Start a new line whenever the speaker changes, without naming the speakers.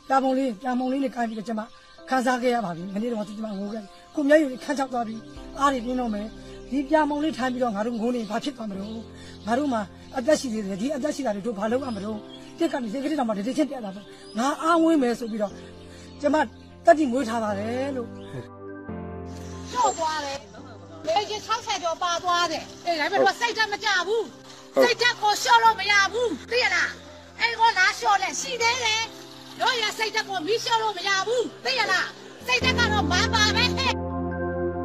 ပြာမုံလေးနဲ့ကိုင်းပြီးတော့ကျမခန်းစားခဲ့ရပါပြီမနေ့တော့ကျမငိုခဲ့ကိုမျက်ရည်ခန်းချောက်သွားပြီးအားတွေပြင်းတော့မယ်ဒီပြာမုံလေးထိုင်ပြီးတော့ငါတို့ငိုနေဘာဖြစ်သွားမလို့ငါတို့မှာအသက်ရှိသေးတယ်ဒီအသက်ရှိတာတွေတို့ဘာလုပ်ရမလို့တက်ကနေစိတ်ကလေးတော့မှတတိချင်းပြတ်လာတော့ငါအားဝင်းမယ်ဆိုပြီးတော့ကျမတက်တိမွေးထားပါတယ်လို့
ကျော်သွားတယ်လေကြီး60ကျော်ပါသွားတယ်အေးဒါပေမဲ့တော့စိတ်ဓာတ်မကြဘူးစိတ်ဓာတ်ကိုလျှော့လို့မရဘူးသိရလားအဲ့ကိုလာလျှော့လဲရှိသေးတယ်တို့ရစိတ်ဓာတ်ကိုမီးလျှော့လို့မရဘူးသိရလားစိတ်ဓာတ်ကတော့မပါပဲ